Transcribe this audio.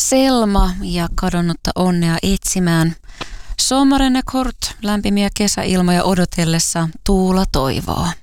Selma ja kadonnutta onnea etsimään. Sommaren är kort, lämpimiä kesäilmoja odotellessa Tuula toivoo.